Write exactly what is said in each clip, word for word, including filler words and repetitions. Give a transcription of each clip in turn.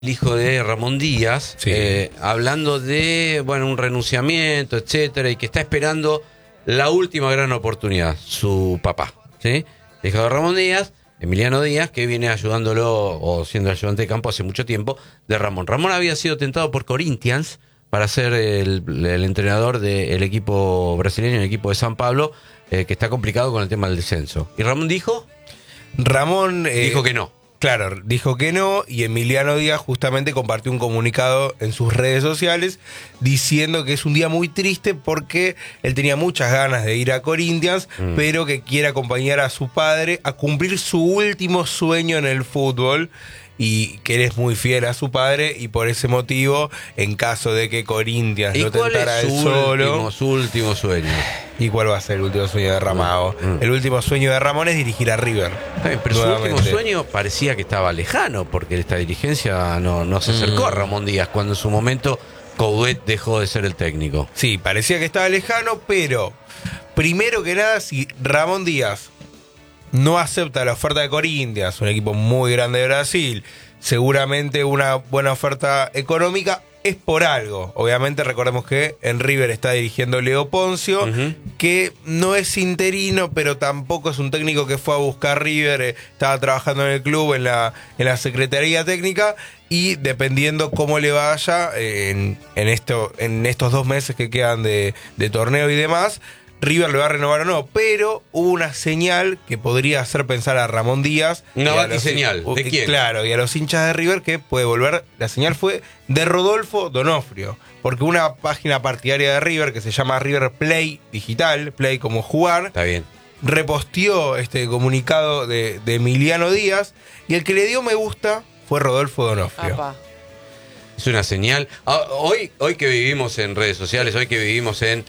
el hijo de Ramón Díaz, Sí. eh, hablando de bueno un renunciamiento, etcétera, y que está esperando la última gran oportunidad, su papá, ¿sí? El hijo de Ramón Díaz, Emiliano Díaz, que viene ayudándolo o siendo ayudante de campo hace mucho tiempo de Ramón. Ramón había sido tentado por Corinthians para ser el, el entrenador del equipo brasileño, el equipo de San Pablo, eh, que está complicado con el tema del descenso. Y Ramón dijo, Ramón eh, dijo que no. Claro, dijo que no, y Emiliano Díaz justamente compartió un comunicado en sus redes sociales diciendo que es un día muy triste porque él tenía muchas ganas de ir a Corinthians, mm. pero que quiere acompañar a su padre a cumplir su último sueño en el fútbol, y que él es muy fiel a su padre, y por ese motivo, en caso de que Corinthians ¿Y lo cuál tentara es él su solo... último, su último sueño? ¿Y cuál va a ser el último sueño de Ramón? Mm. El último sueño de Ramón es dirigir a River. Ay, pero nuevamente. Su último sueño parecía que estaba lejano, porque esta dirigencia no, no se acercó mm. a Ramón Díaz cuando en su momento Coudet dejó de ser el técnico. Sí, parecía que estaba lejano, pero primero que nada, si Ramón Díaz no acepta la oferta de Corinthians, un equipo muy grande de Brasil, seguramente una buena oferta económica, es por algo. Obviamente recordemos que en River está dirigiendo Leo Poncio, uh-huh. que no es interino, pero tampoco es un técnico que fue a buscar River, eh, estaba trabajando en el club, en la, en la Secretaría Técnica, y dependiendo cómo le vaya eh, en, en, esto, en estos dos meses que quedan de, de torneo y demás, River le va a renovar o no, pero hubo una señal que podría hacer pensar a Ramón Díaz. Una batiseñal, ¿de quién? Claro, y a los hinchas de River que puede volver. La señal fue de Rodolfo Donofrio, porque una página partidaria de River que se llama River Play Digital, Play como jugar, está bien, reposteó este comunicado de, de Emiliano Díaz, y el que le dio me gusta fue Rodolfo Donofrio. Apa. Es una señal. Ah, hoy, hoy que vivimos en redes sociales, hoy que vivimos en...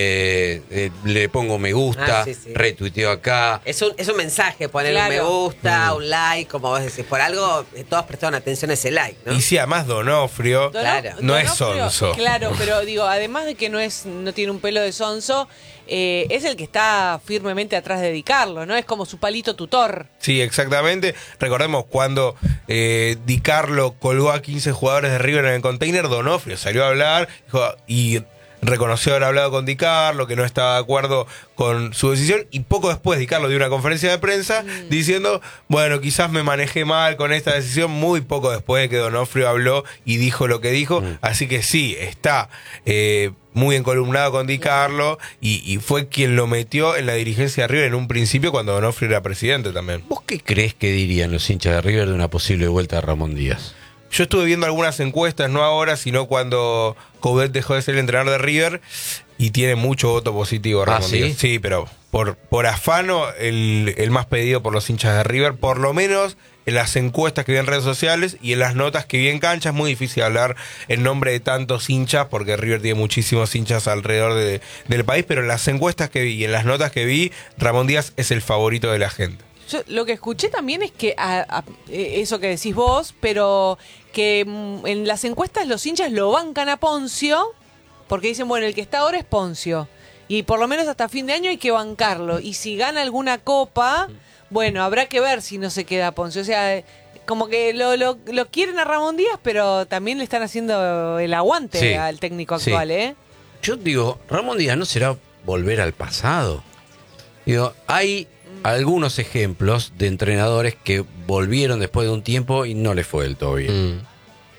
Eh, eh, le pongo me gusta, ah, sí, sí. retuiteo acá. Es un, es un mensaje, ponerle claro. un me gusta, mm. un like, como vos decís. Por algo, todos prestaron atención a ese like, ¿no? Y sí, además Donofrio, claro. no Donofrio, es sonso. Claro, pero digo, además de que no es no tiene un pelo de sonso, eh, es el que está firmemente atrás de Di Carlo, ¿no? Es como su palito tutor. Sí, exactamente. Recordemos cuando eh, Di Carlo colgó a quince jugadores de River en el container, Donofrio salió a hablar dijo, y... reconoció haber hablado con Di Carlo, que no estaba de acuerdo con su decisión, y poco después Di Carlo dio una conferencia de prensa mm. diciendo, bueno, quizás me manejé mal con esta decisión, muy poco después de que Donofrio habló y dijo lo que dijo, mm. así que sí, está eh, muy encolumnado con Di Carlo, y, y fue quien lo metió en la dirigencia de River en un principio cuando Donofrio era presidente también. ¿Vos qué crees que dirían los hinchas de River de una posible vuelta de Ramón Díaz? Yo estuve viendo algunas encuestas, no ahora, sino cuando Coudet dejó de ser el entrenador de River, y tiene mucho voto positivo Ramón ¿Ah, sí? Díaz. Sí, pero por, por afano, el, el más pedido por los hinchas de River, por lo menos en las encuestas que vi en redes sociales y en las notas que vi en cancha. Es muy difícil hablar en nombre de tantos hinchas, porque River tiene muchísimos hinchas alrededor de, del país, pero en las encuestas que vi y en las notas que vi, Ramón Díaz es el favorito de la gente. Yo lo que escuché también es que a, a, eso que decís vos, pero que mm, en las encuestas los hinchas lo bancan a Poncio, porque dicen, bueno, el que está ahora es Poncio, y por lo menos hasta fin de año hay que bancarlo, y si gana alguna copa, bueno, habrá que ver si no se queda Poncio. O sea, como que lo, lo, lo quieren a Ramón Díaz, pero también le están haciendo el aguante sí, al técnico actual, sí. ¿eh? Yo digo, Ramón Díaz no será volver al pasado. Digo, hay algunos ejemplos de entrenadores que volvieron después de un tiempo y no les fue del todo bien. Mm.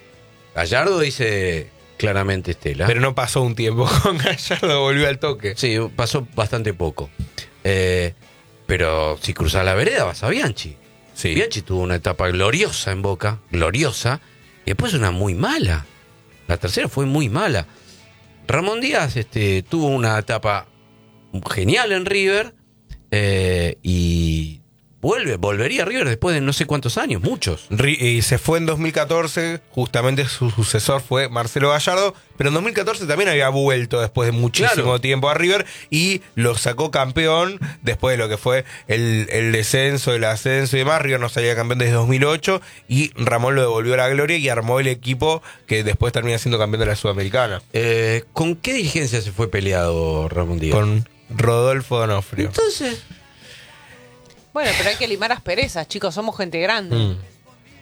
Gallardo dice claramente Estela. Pero no pasó un tiempo con Gallardo, volvió al toque. Sí, pasó bastante poco. Eh, pero si cruzás la vereda vas a Bianchi. Sí. Bianchi tuvo una etapa gloriosa en Boca, gloriosa, y después una muy mala. La tercera fue muy mala. Ramón Díaz este, tuvo una etapa genial en River, Eh, y vuelve, volvería a River después de no sé cuántos años, muchos. Y se fue en dos mil catorce, justamente su sucesor fue Marcelo Gallardo, pero en dos mil catorce también había vuelto después de muchísimo claro. tiempo a River y lo sacó campeón después de lo que fue el, el descenso, el ascenso y demás. River no salía campeón desde dos mil ocho y Ramón lo devolvió a la gloria y armó el equipo que después termina siendo campeón de la Sudamericana. Eh, ¿Con qué dirigencia se fue peleado Ramón Díaz? Con Rodolfo Donofrio. Entonces, bueno, pero hay que limar asperezas, chicos, somos gente grande. Mm.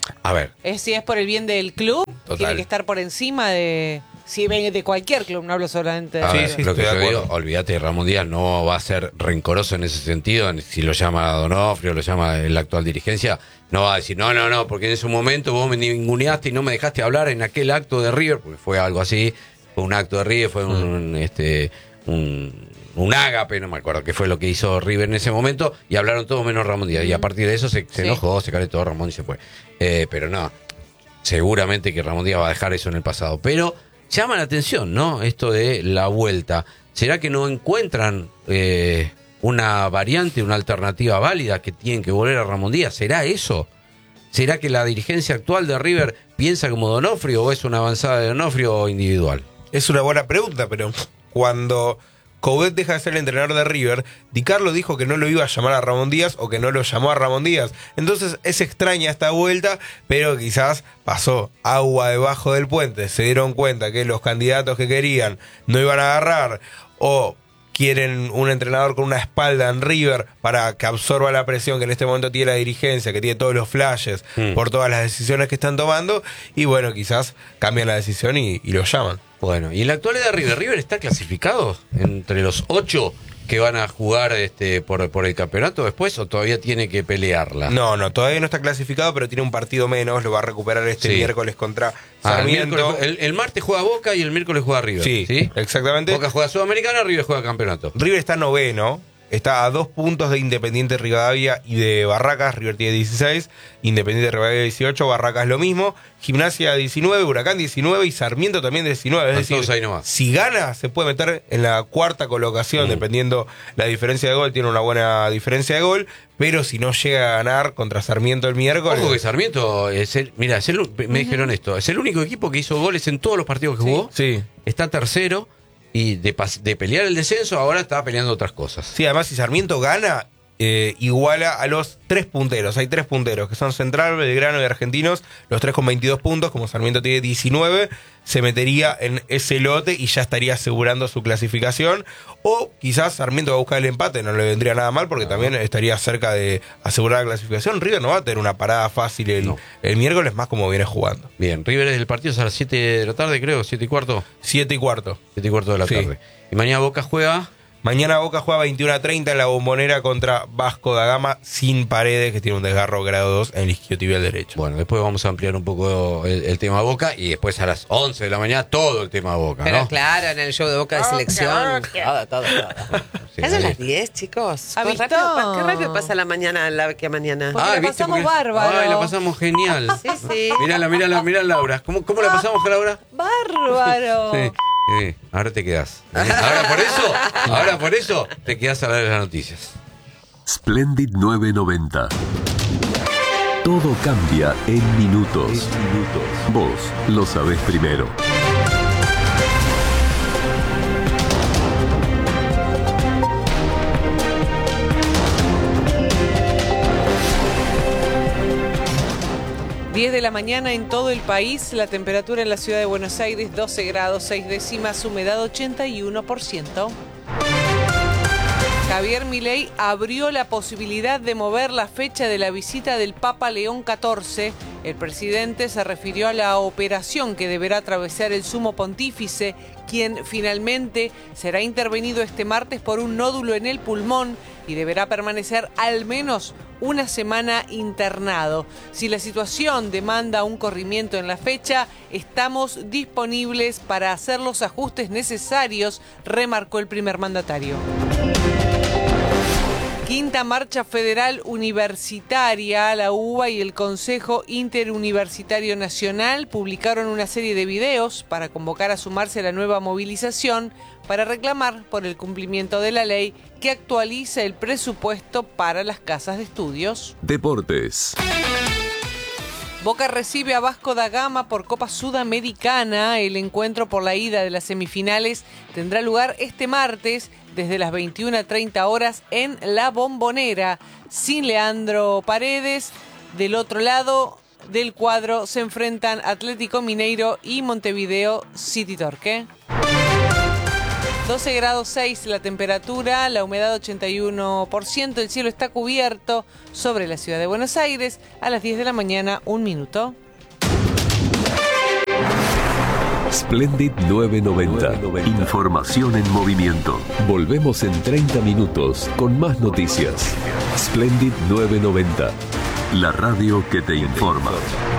A ver. Es, si es por el bien del club, Total. tiene que estar por encima de... Si ven de cualquier club, no hablo solamente de... A Sí, ver, sí, lo que estoy yo de digo, acuerdo. olvídate, Ramón Díaz no va a ser rencoroso en ese sentido, si lo llama Donofrio, lo llama la actual dirigencia, no va a decir, no, no, no, porque en ese momento vos me ninguneaste y no me dejaste hablar en aquel acto de River, porque fue algo así, fue un acto de River, fue un, mm. este, un, un ágape, no me acuerdo qué fue lo que hizo River en ese momento, y hablaron todos menos Ramón Díaz, mm. y a partir de eso se, se sí. enojó, se calentó Ramón y se fue. Eh, pero no, seguramente que Ramón Díaz va a dejar eso en el pasado, pero... Llama la atención, ¿no? Esto de la vuelta. ¿Será que no encuentran eh, una variante, una alternativa válida que tienen que volver a Ramón Díaz? ¿Será eso? ¿Será que la dirigencia actual de River piensa como Donofrio o es una avanzada de Donofrio individual? Es una buena pregunta, pero cuando Coudet deja de ser el entrenador de River, Di Carlo dijo que no lo iba a llamar a Ramón Díaz o que no lo llamó a Ramón Díaz. Entonces es extraña esta vuelta, pero quizás pasó agua debajo del puente. Se dieron cuenta que los candidatos que querían no iban a agarrar o quieren un entrenador con una espalda en River para que absorba la presión que en este momento tiene la dirigencia, que tiene todos los flashes mm. por todas las decisiones que están tomando. Y bueno, quizás cambian la decisión y, y lo llaman. Bueno, y en la actualidad River, ¿River está clasificado entre los ocho que van a jugar este por, por el campeonato después o todavía tiene que pelearla? No, no, todavía no está clasificado, pero tiene un partido menos, lo va a recuperar este sí. miércoles contra ah, Sarmiento. El, miércoles, el, el martes juega Boca y el miércoles juega River. Sí, ¿sí? exactamente. Boca juega Sudamericana, River juega campeonato. River está noveno. Está a dos puntos de Independiente Rivadavia y de Barracas. River tiene dieciséis, Independiente Rivadavia dieciocho, Barracas lo mismo, Gimnasia diecinueve, Huracán diecinueve y Sarmiento también diecinueve. Es decir, ahí nomás. Si gana se puede meter en la cuarta colocación, mm. dependiendo la diferencia de gol, tiene una buena diferencia de gol, pero si no llega a ganar contra Sarmiento el miércoles... Ojo que Sarmiento es el... Mira, es el, me uh-huh. dijeron esto, es el único equipo que hizo goles en todos los partidos que sí. jugó. Sí. Está tercero. Y de, de pelear el descenso, ahora está peleando otras cosas. Sí, además si Sarmiento gana, eh, iguala a los tres punteros. Hay tres punteros, que son Central, Belgrano y Argentinos, los tres con veintidós puntos, como Sarmiento tiene diecinueve, se metería en ese lote y ya estaría asegurando su clasificación. O quizás Sarmiento va a buscar el empate, no le vendría nada mal, porque también estaría cerca de asegurar la clasificación. River no va a tener una parada fácil el, no. el miércoles, más como viene jugando. Bien, River es el partido es a las siete de la tarde, creo, siete y cuarto. siete y cuarto. siete y cuarto de la sí. tarde. Y mañana Boca juega... Mañana Boca juega veintiuno a treinta en la Bombonera contra Vasco da Gama sin Paredes, que tiene un desgarro grado dos en el isquiotibial derecho. Bueno, después vamos a ampliar un poco el, el tema Boca y después a las once de la mañana todo el tema Boca, Pero ¿no? claro, en el show de Boca de selección. Todo, todo, todo. Sí, es a ahí. las diez, chicos. ¿Ha Qué visto? rápido, qué rápido pasa la mañana la que mañana. Porque la ¿viste? pasamos Porque- bárbaro. Ay, la pasamos genial. Sí, sí. Mírala, mírala, mírala, Laura. ¿Cómo, cómo la pasamos, Laura? Bárbaro. Sí. Sí, ahora te quedás. Ahora por eso, ahora por eso te quedás a ver las noticias. Splendid nueve noventa. Todo cambia en minutos. minutos. Vos lo sabés primero. diez de la mañana en todo el país, la temperatura en la ciudad de Buenos Aires doce grados, seis décimas, humedad ochenta y uno por ciento. Javier Milei abrió la posibilidad de mover la fecha de la visita del Papa León catorce. El presidente se refirió a la operación que deberá atravesar el sumo pontífice, quien finalmente será intervenido este martes por un nódulo en el pulmón y deberá permanecer al menos una semana internado. Si la situación demanda un corrimiento en la fecha, estamos disponibles para hacer los ajustes necesarios, remarcó el primer mandatario. Quinta Marcha Federal Universitaria, la U B A y el Consejo Interuniversitario Nacional publicaron una serie de videos para convocar a sumarse a la nueva movilización para reclamar por el cumplimiento de la ley que actualiza el presupuesto para las casas de estudios. Deportes. Boca recibe a Vasco da Gama por Copa Sudamericana. El encuentro por la ida de las semifinales tendrá lugar este martes desde las veintiuna treinta horas en La Bombonera. Sin Leandro Paredes, del otro lado del cuadro se enfrentan Atlético Mineiro y Montevideo City Torque. doce grados seis la temperatura, la humedad ochenta y uno por ciento, el cielo está cubierto sobre la ciudad de Buenos Aires. A las diez de la mañana, un minuto. Splendid novecientos noventa. Información en movimiento. Volvemos en treinta minutos con más noticias. Splendid novecientos noventa. La radio que te informa.